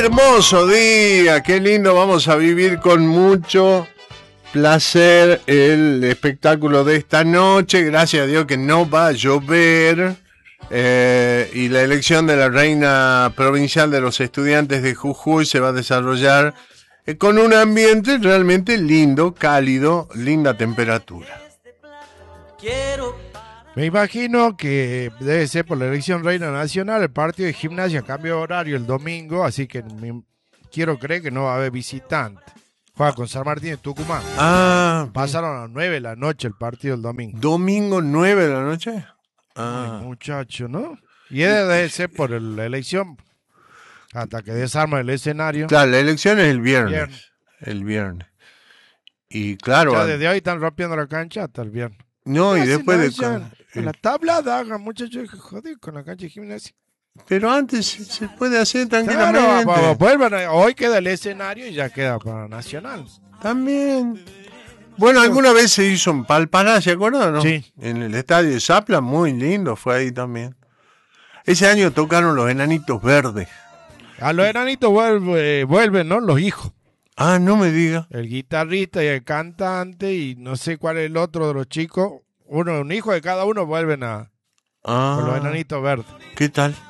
hermoso día, qué lindo, vamos a vivir con mucho placer el espectáculo de esta noche, gracias a Dios que no va a llover, y la elección de la reina provincial de los estudiantes de Jujuy se va a desarrollar con un ambiente realmente lindo, cálido, linda temperatura. Me imagino que debe ser por la elección reina nacional. El partido de Gimnasia cambió horario el domingo, así que quiero creer que no va a haber visitante. Juega con San Martín de Tucumán. Pasaron a las 9 de la noche el partido el domingo. ¿Domingo 9 de la noche? Ay, muchacho, ¿no? Y debe ser por la elección hasta que desarma el escenario. Claro, la elección es el viernes. El viernes. Y claro. Ya desde hoy están rompiendo la cancha hasta el viernes. No, y después de. La tabla hagan, muchachos, joder, con la cancha de Gimnasia. Pero antes se puede hacer tranquilamente. Claro, hoy queda el escenario y ya queda para Nacional. También. Bueno, alguna vez se hizo en Palpaná, ¿se acuerdan, no? Sí. En el estadio de Zapla, muy lindo, fue ahí también. Ese año tocaron los Enanitos Verdes. A los Enanitos vuelven, ¿no? Los hijos. Ah, no me diga. El guitarrista y el cantante y no sé cuál es el otro de los chicos. Un hijo de cada uno vuelven con los Enanitos Verdes. ¿Qué tal?